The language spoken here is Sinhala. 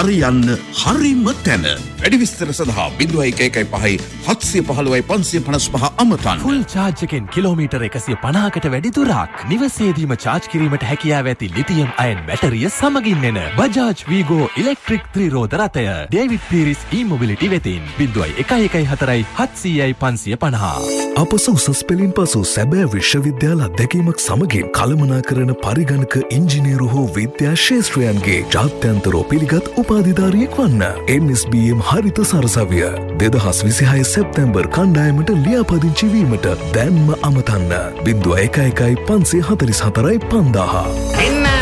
හරියන්න හරිම තැන. වැඩි විස්තර සඳහා 0115 715 555 අමතන්න. ෆුල් චාර්ජ් එකෙන් කිලෝමීටර් 150කට වැඩි දුරක් නිවසේදීම චාර්ජ් කිරීමට හැකියාව ඇති ලිතියම් අයන් බැටරිය සමගින් එන බජාජ් වීගෝ ඉලෙක්ට්‍රික් ත්‍රිරෝද රථය ඩේවිඩ් පීරිස් e-mobility වෙතින් 0114 700 550. අප උසස් පෙළින් පසු සැබෑ විශ්වවිද්‍යාල අත්දැකීමක් සමගින් කළමනාකරන පරිගණක ඉංජිනේරු හෝ විද්‍යා ශේෂ්ත්‍රයන්ගේ ජාත්‍යන්තරෝ පිළිගත් උපාධිධාරියෙක් වන්න. NSBM හරිත සරසවිය 2026 සැප්තැම්බර් කණ්ඩායමට ලියාපදිංචි වීමට දැන්ම අමතන්න 0115 544 5000.